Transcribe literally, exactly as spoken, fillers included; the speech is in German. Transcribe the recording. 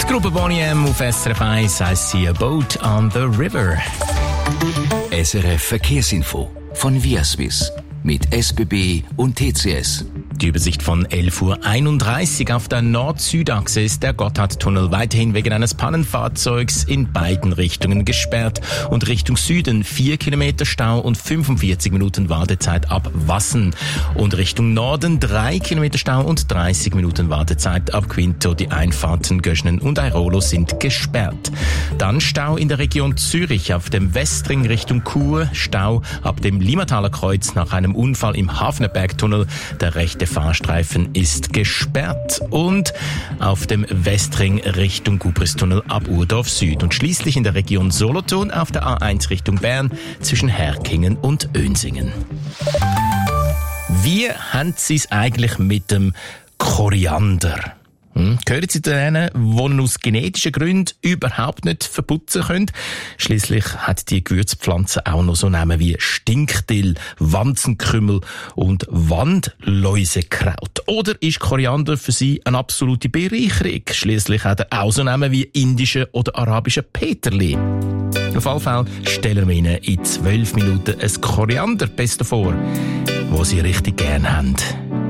Gruppe Boney M auf S R F eins, I See a Boat on the River. S R F Verkehrsinfo von Viaswiss mit S B B und T C S. Die Übersicht von elf Uhr einunddreißig auf der Nord-Süd-Achse ist der Gotthardtunnel weiterhin wegen eines Pannenfahrzeugs in beiden Richtungen gesperrt. Und Richtung Süden vier Kilometer Stau und fünfundvierzig Minuten Wartezeit ab Wassen. Und Richtung Norden drei Kilometer Stau und dreißig Minuten Wartezeit ab Quinto. Die Einfahrten Göschnen und Airolo sind gesperrt. Dann Stau in der Region Zürich auf dem Westring Richtung Chur. Stau ab dem Limmataler Kreuz nach einem Unfall im Hafnerbergtunnel. Der rechte Fahrstreifen ist gesperrt. Und auf dem Westring Richtung Gubristunnel ab Urdorf Süd. Und schließlich in der Region Solothurn auf der A eins Richtung Bern zwischen Herkingen und Önsingen. Wie haben Sie es eigentlich mit dem Koriander? Hm? Gehören Sie zu denen, die ihn aus genetischen Gründen überhaupt nicht verputzen können? Schliesslich hat die Gewürzpflanze auch noch so Namen wie Stinkdill, Wanzenkümmel und Wandläusekraut. Oder ist Koriander für Sie eine absolute Bereicherung? Schliesslich hat er auch so Namen wie indische oder arabische Peterli. Auf jeden Fall stellen wir Ihnen in zwölf Minuten ein Korianderpesto vor, das Sie richtig gerne haben.